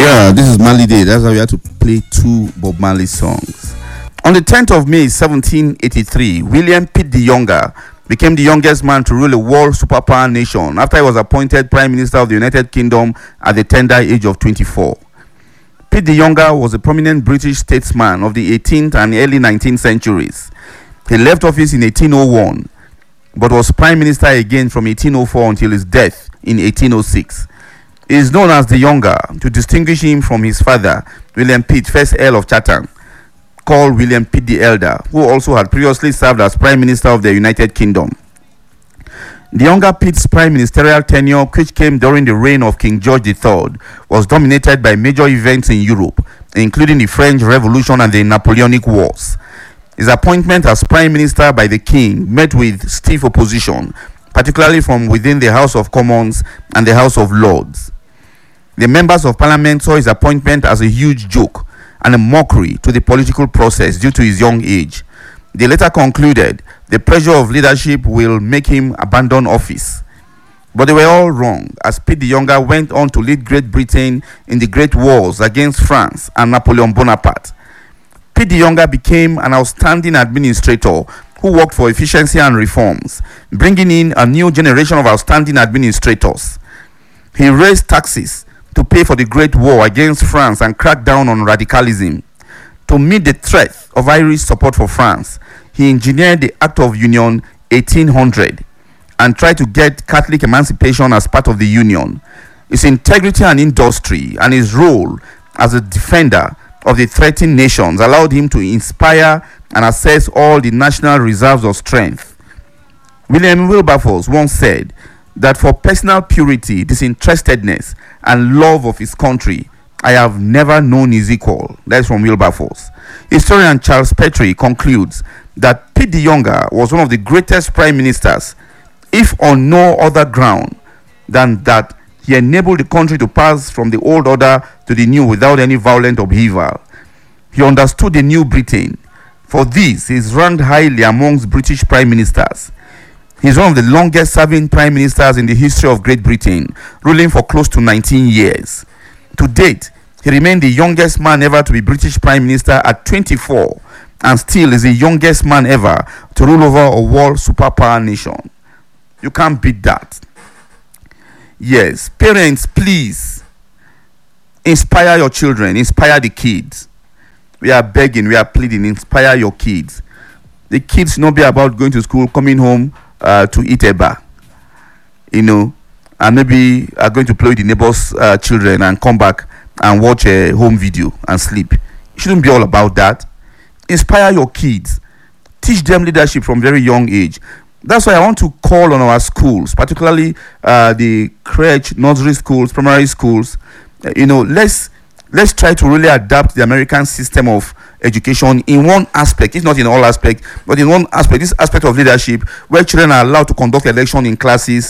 Yeah, this is Marley Day. That's how we had to play two Bob Marley songs. On the 10th of May 1783, William Pitt the Younger became the youngest man to rule a world superpower nation after he was appointed Prime Minister of the United Kingdom at the tender age of 24. Pitt the Younger was a prominent British statesman of the 18th and early 19th centuries. He left office in 1801, but was Prime Minister again from 1804 until his death in 1806. He is known as the Younger to distinguish him from his father, William Pitt, 1st Earl of Chatham, called William Pitt the Elder, who also had previously served as Prime Minister of the United Kingdom. The Younger Pitt's prime ministerial tenure, which came during the reign of King George III, was dominated by major events in Europe, including the French Revolution and the Napoleonic Wars. His appointment as Prime Minister by the King met with stiff opposition, particularly from within the House of Commons and the House of Lords. The members of Parliament saw his appointment as a huge joke and a mockery to the political process due to his young age. They later concluded the pressure of leadership will make him abandon office. But they were all wrong, as Pitt the Younger went on to lead Great Britain in the Great Wars against France and Napoleon Bonaparte. Pitt the Younger became an outstanding administrator who worked for efficiency and reforms, bringing in a new generation of outstanding administrators. He raised taxes to pay for the Great War against France and cracked down on radicalism. To meet the threat of Irish support for France, he engineered the Act of Union 1800 and tried to get Catholic emancipation as part of the Union. His integrity and industry and his role as a defender of the threatened nations allowed him to inspire and assess all the national reserves of strength. William Wilberforce once said that for personal purity, disinterestedness, and love of his country, I have never known his equal. That's from Wilberforce. Historian Charles Petrie concludes that Pitt the Younger was one of the greatest prime ministers, if on no other ground than that he enabled the country to pass from the old order to the new without any violent upheaval. He understood the new Britain. For this, he is ranked highly amongst British prime ministers. He is one of the longest serving prime ministers in the history of Great Britain, ruling for close to 19 years. To date, he remained the youngest man ever to be British prime minister at 24, and still is the youngest man ever to rule over a world superpower nation. You can't beat that. Yes, parents, please inspire your children, inspire the kids. We are begging, we are pleading, inspire your kids. The kids should not be about going to school, coming home to eat eba, and maybe are going to play with the neighbors' children and come back and watch a home video and sleep. It shouldn't be all about that. Inspire your kids. Teach them leadership from very young age. That's why I want to call on our schools, particularly the crèche, nursery schools, primary schools. Let's try to really adapt the American system of education in one aspect, if not in all aspects, but in one aspect, this aspect of leadership, where children are allowed to conduct election in classes,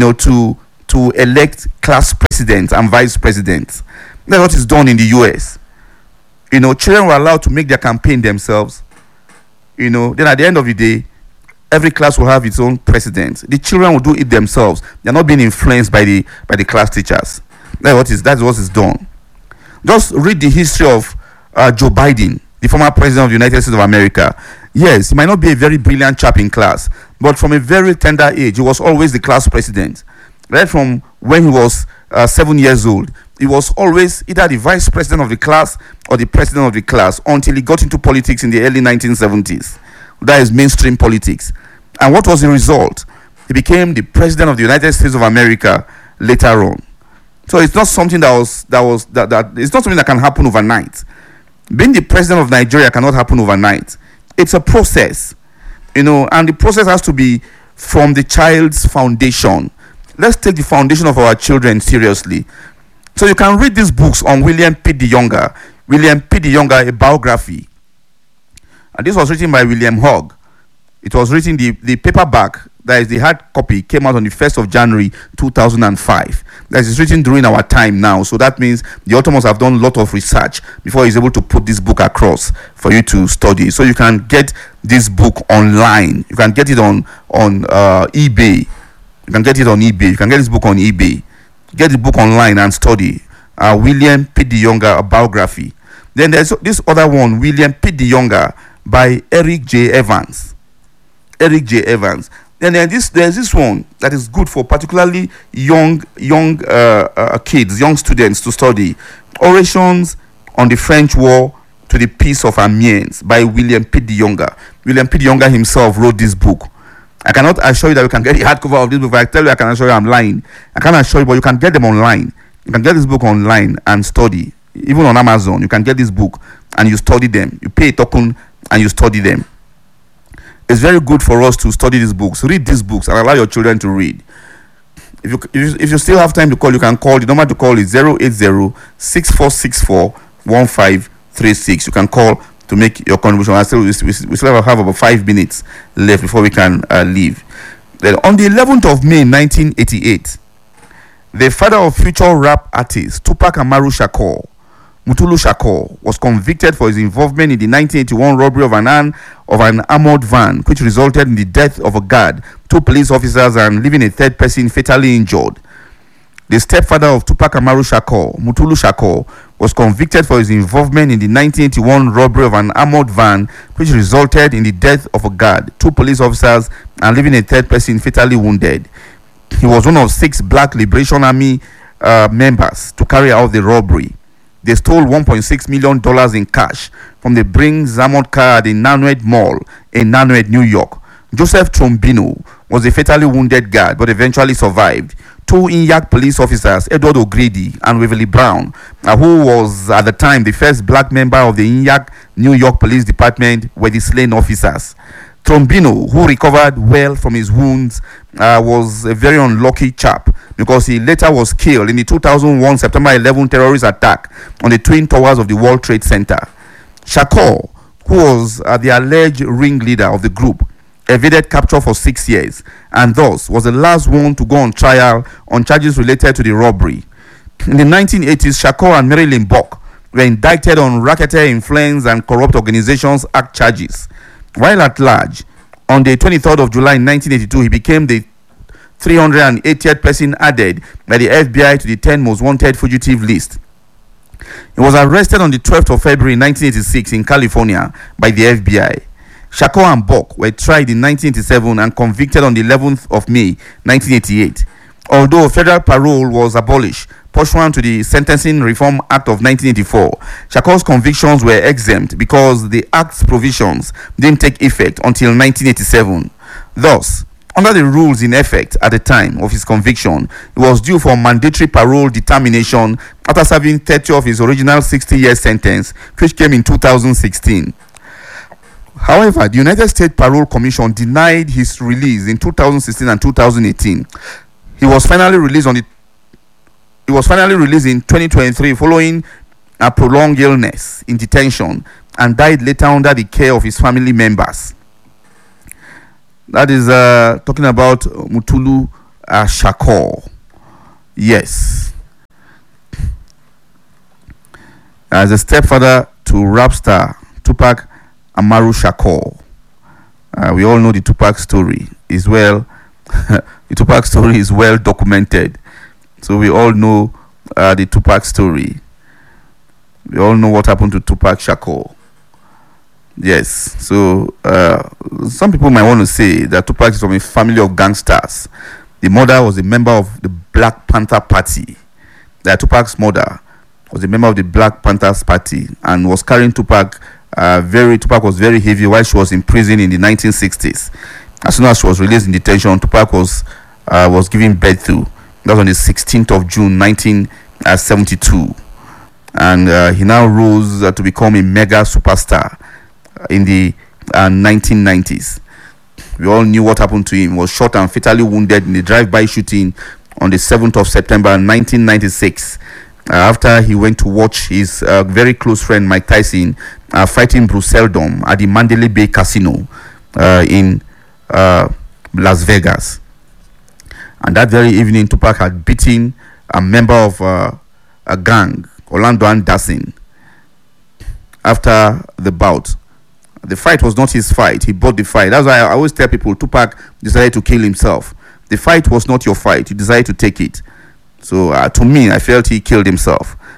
to elect class presidents and vice presidents. That's what is done in the US. Children were allowed to make their campaign themselves. Then at the end of the day, every class will have its own president. The children will do it themselves. They're not being influenced by the class teachers. That's what is done. Just read the history of Joe Biden, the former president of the United States of America. Yes, he might not be a very brilliant chap in class, but from a very tender age, he was always the class president. Right from when he was 7 years old, he was always either the vice president of the class or the president of the class until he got into politics in the early 1970s. That is mainstream politics. And what was the result? He became the president of the United States of America later on. So it's not something it's not something that can happen overnight. Being the president of Nigeria cannot happen overnight. It's a process, and the process has to be from the child's foundation. Let's take the foundation of our children seriously. So you can read these books on William Pitt the Younger. William Pitt the Younger, a biography. And this was written by William Hogg. It was written, the paperback, that is the hard copy, came out on the 1st of January 2005. That is written during our time now. So that means the author must have done a lot of research before he's able to put this book across for you to study. So you can get this book online. You can get it on eBay. You can get it on eBay. You can get this book on eBay. Get the book online and study. William Pitt the Younger, a biography. Then there's this other one, William Pitt the Younger, by Eric J. Evans. Eric J. Evans. Then there's this one that is good for particularly young kids, young students to study. Orations on the French War to the Peace of Amiens by William Pitt the Younger. William Pitt the Younger himself wrote this book. I cannot assure you that you can get the hardcover of this book. If I tell you, I can assure you I'm lying. I can't assure you, but you can get them online. You can get this book online and study. Even on Amazon, you can get this book and you study them. You pay a token and you study them. It's very good for us to study these books. Read these books and allow your children to read. If you still have time to call, you can call. The number to call is 080-6464-1536. You can call to make your contribution. We still have about 5 minutes left before we can leave. Then on the 11th of May 1988, the father of future rap artist Tupac Amaru Shakur, Mutulu Shakur, was convicted for his involvement in the 1981 robbery of an armored van, which resulted in the death of a guard, 2 police officers, and leaving a third person fatally injured. The stepfather of Tupac Amaru Shakur, Mutulu Shakur, was convicted for his involvement in the 1981 robbery of an armored van, which resulted in the death of a guard, 2 police officers, and leaving a third person fatally wounded. He was one of 6 Black Liberation Army members to carry out the robbery. They stole $1.6 million in cash from the Brinks armored car at the Nanuet Mall in Nanuet, New York. Joseph Trombino was a fatally wounded guard but eventually survived. 2 Inyak police officers, Edward O'Grady and Waverly Brown, who was at the time the first Black member of the Inyak New York Police Department, were the slain officers. Trombino, who recovered well from his wounds, was a very unlucky chap because he later was killed in the 2001 September 11 terrorist attack on the Twin Towers of the World Trade Center. Shakur, who was the alleged ringleader of the group, evaded capture for 6 years and thus was the last one to go on trial on charges related to the robbery. In the 1980s, Shakur and Marilyn Buck were indicted on racketeer influence and corrupt organizations act charges. While at large, on the 23rd of July 1982, he became the 380th person added by the FBI to the 10 most wanted fugitive list. He was arrested on the 12th of February 1986 in California by the FBI. Shakur and Buck were tried in 1987 and convicted on the 11th of May 1988. Although federal parole was abolished pursuant to the Sentencing Reform Act of 1984, Shakur's convictions were exempt because the Act's provisions didn't take effect until 1987. Thus, under the rules in effect at the time of his conviction, he was due for mandatory parole determination after serving 30 of his original 60-year sentence, which came in 2016. However, the United States Parole Commission denied his release in 2016 and 2018. He was finally released in 2023 following a prolonged illness in detention and died later under the care of his family members. That is talking about Mutulu Shakur. Yes. As a stepfather to rap star Tupac Amaru Shakur. We all know the Tupac story is well the Tupac story is well documented. So we all know the Tupac story. We all know what happened to Tupac Shakur. Yes. So some people might want to say that Tupac is from a family of gangsters. The mother was a member of the Black Panther Party. That Tupac's mother was a member of the Black Panthers Party and was carrying Tupac. Tupac was very heavy while she was in prison in the 1960s. As soon as she was released in detention, Tupac was given birth to. That was on the 16th of June 1972, and he now rose to become a mega superstar in the 1990s. We all knew what happened to him. He was shot and fatally wounded in a drive-by shooting on the 7th of September 1996. After he went to watch his very close friend Mike Tyson fighting Bruce Seldom at the Mandalay Bay Casino in Las Vegas. And that very evening, Tupac had beaten a member of a gang, Orlando Anderson, after the bout. The fight was not his fight. He bought the fight. That's why I always tell people, Tupac decided to kill himself. The fight was not your fight. You decided to take it. So to me, I felt he killed himself.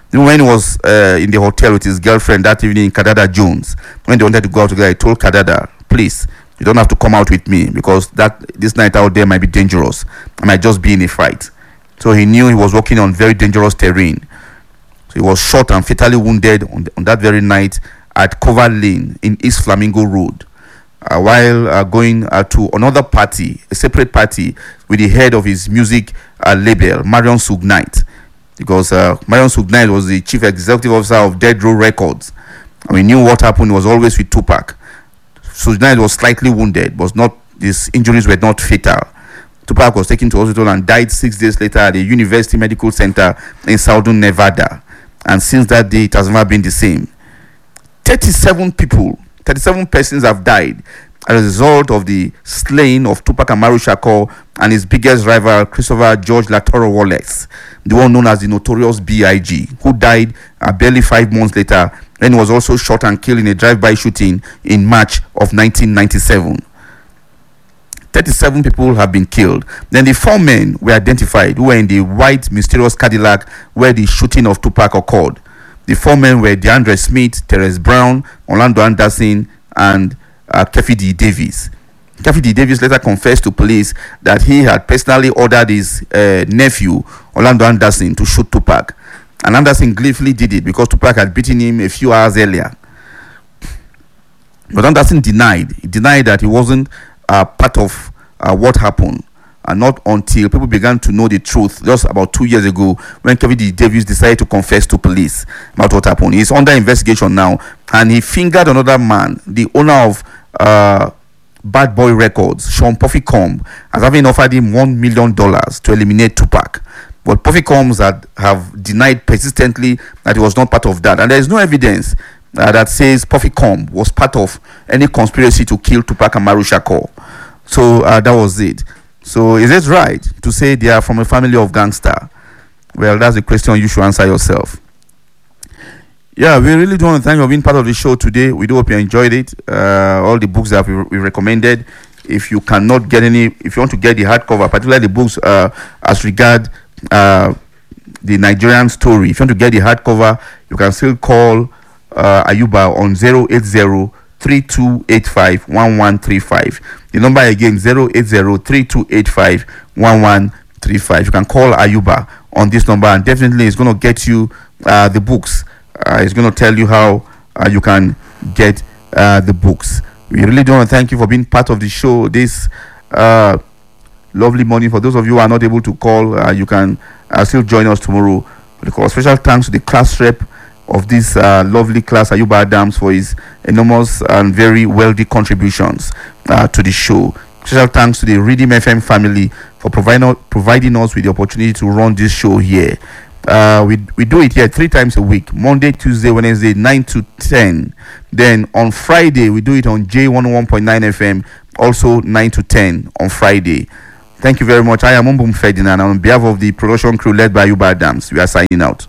When he was in the hotel with his girlfriend that evening, Kadada Jones, when they wanted to go out together, he told Kadada, please, you don't have to come out with me because this night out there might be dangerous. I might just be in a fight. So he knew he was walking on very dangerous terrain. So he was shot and fatally wounded on that very night at Cover Lane in East Flamingo Road, while going to another party, a separate party, with the head of his music label, Marion Sugnite. Because Marion Sugnite was the chief executive officer of Dead Row Records. And we knew what happened was always with Tupac. Sugnite was slightly wounded, but his injuries were not fatal. Tupac was taken to hospital and died 6 days later at the University Medical Center in Southern Nevada. And since that day, it has never been the same. 37 persons have died as a result of the slaying of Tupac Amaru Shakur and his biggest rival, Christopher George Latoro Wallace, the one known as the Notorious B.I.G., who died barely 5 months later, and was also shot and killed in a drive-by shooting in March of 1997. 37 people have been killed. Then the 4 men were identified who were in the white mysterious Cadillac where the shooting of Tupac occurred. The 4 men were DeAndre Smith, Terrence Brown, Orlando Anderson, and Keffi D. Davis. Keffi D. Davis later confessed to police that he had personally ordered his nephew, Orlando Anderson, to shoot Tupac. And Anderson gleefully did it because Tupac had beaten him a few hours earlier. But Anderson denied that he wasn't part of what happened. And not until people began to know the truth just about 2 years ago when Kevin D. Davis decided to confess to police about what happened. He's under investigation now, and he fingered another man, the owner of Bad Boy Records, Sean Puffy Combs, as having offered him $1 million to eliminate Tupac. But Puffy Combs have denied persistently that he was not part of that. And there is no evidence that says Puffy Combs was part of any conspiracy to kill Tupac Amaru Shakur. So that was it. So is it right to say they are from a family of gangster? Well, that's a question you should answer yourself. Yeah, we really do want to thank you for being part of the show today. We do hope you enjoyed it. All the books that we recommended. If you cannot get if you want to get the hardcover, particularly the books as regard the Nigerian story, if you want to get the hardcover, you can still call Ayuba on 080-3285-1135. The number again, 080-3285-1135. You can call Ayuba on this number, and definitely it's going to get you the books. It's going to tell you how you can get the books. We really do want to thank you for being part of the show this lovely morning. For those of you who are not able to call, you can still join us tomorrow. Special thanks to the class rep of this lovely class, Ayuba Adams, for his enormous and very wealthy contributions to the show. Special thanks to the Redeem FM family for providing us with the opportunity to run this show here. We do it here 3 times a week: Monday, Tuesday, Wednesday, 9 to 10. Then on Friday, we do it on J101.9 FM, also 9 to 10 on Friday. Thank you very much. I am Umbum Ferdinand, and on behalf of the production crew led by Ayuba Adams, we are signing out.